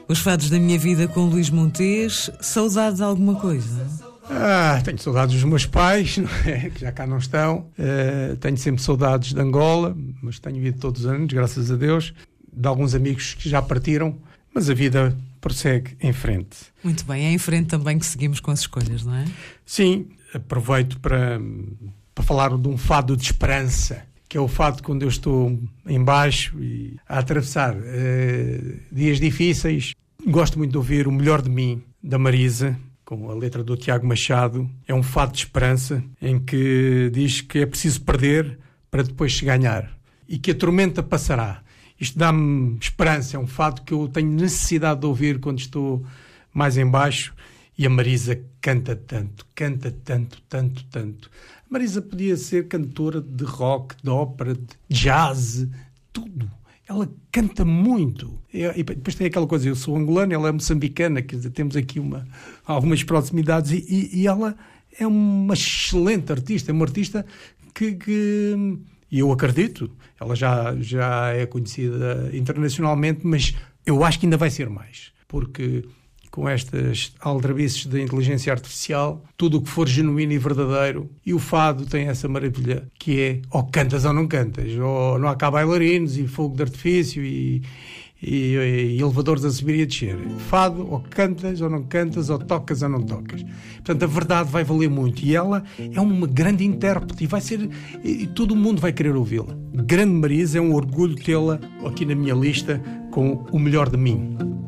Os fados da minha vida com Luís Montes, saudade de alguma coisa? Tenho saudades dos meus pais, não é? Que já cá não estão. Tenho sempre saudades de Angola, mas tenho ido todos os anos, graças a Deus. De alguns amigos que já partiram, mas a vida prossegue em frente. Muito bem, é em frente também que seguimos com as escolhas, não é? Sim, aproveito para falar de um fado de esperança, que é o fado quando eu estou em baixo e a atravessar dias difíceis. Gosto muito de ouvir O Melhor de Mim, da Marisa, com a letra do Tiago Machado. É um fado de esperança em que diz que é preciso perder para depois se ganhar e que a tormenta passará. Isto dá-me esperança, é um fado que eu tenho necessidade de ouvir quando estou mais em baixo. E a Marisa canta tanto, tanto. A Marisa podia ser cantora de rock, de ópera, de jazz, tudo. Ela canta muito. E depois tem aquela coisa, eu sou angolano, ela é moçambicana, quer dizer, temos aqui algumas proximidades e ela é uma excelente artista, é uma artista que e eu acredito, ela já é conhecida internacionalmente, mas eu acho que ainda vai ser mais, porque com estas aldrabices da inteligência artificial, tudo o que for genuíno e verdadeiro, e o fado tem essa maravilha, que é ou cantas ou não cantas, ou não há cá bailarinos e fogo de artifício e elevadores a subir e a descer. Fado, ou cantas ou não cantas, ou tocas ou não tocas. Portanto, a verdade vai valer muito. E ela é uma grande intérprete e todo o mundo vai querer ouvi-la. Grande Marisa, é um orgulho tê-la aqui na minha lista com O Melhor de Mim.